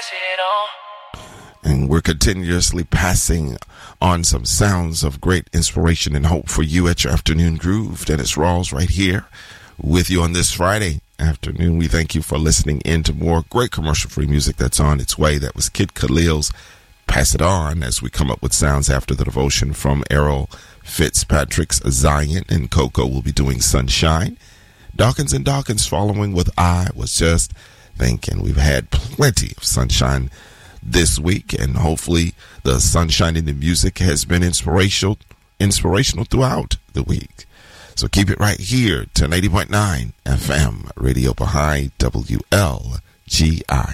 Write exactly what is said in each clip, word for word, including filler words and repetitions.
And we're continuously passing on some sounds of great inspiration and hope for you at your afternoon groove. Dennis Rawls right here with you on this Friday afternoon. We thank you for listening in to more great commercial-free music that's on its way. That was Kid Khalil's Pass It On, as we come up with sounds after the devotion from Errol Fitzpatrick's Zion, and Coco will be doing Sunshine. Dawkins and Dawkins following with I Was Just Thinking. We've had plenty of sunshine this week, and hopefully the sunshine in the music has been inspirational inspirational throughout the week. So keep it right here to eighty point nine F M Radio Baha'i W L G I.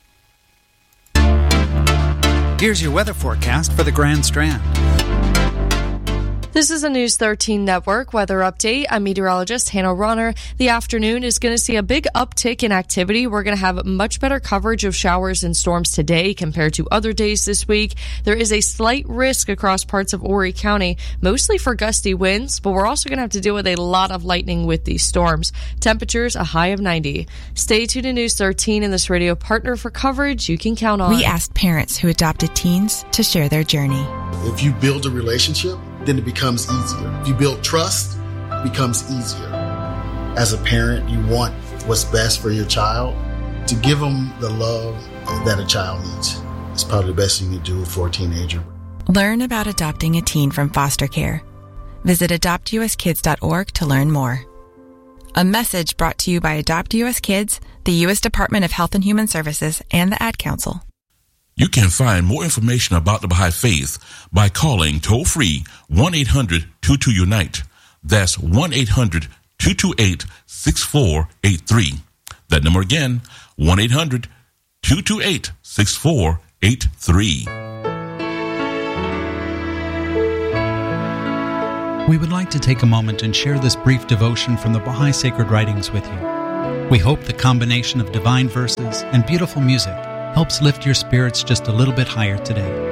Here's your weather forecast for the Grand Strand. This is a News thirteen Network weather update. I'm meteorologist Hannah Ronner. The afternoon is going to see a big uptick in activity. We're going to have much better coverage of showers and storms today compared to other days this week. There is a slight risk across parts of Horry County, mostly for gusty winds, but we're also going to have to deal with a lot of lightning with these storms. Temperatures a high of ninety. Stay tuned to News thirteen and this radio partner for coverage you can count on. We asked parents who adopted teens to share their journey. If you build a relationship, then it becomes easier. If you build trust, it becomes easier. As a parent, you want what's best for your child. To give them the love that a child needs is probably the best thing you can do for a teenager. Learn about adopting a teen from foster care. Visit adopt u s kids dot org to learn more. A message brought to you by Adopt U S Kids, the U S Department of Health and Human Services, and the Ad Council. You can find more information about the Baha'i Faith by calling toll-free one eight hundred two two unite. That's one eight hundred two two eight six four eight three. That number again, one eight hundred two two eight six four eight three. We would like to take a moment and share this brief devotion from the Baha'i Sacred Writings with you. We hope the combination of divine verses and beautiful music helps lift your spirits just a little bit higher today.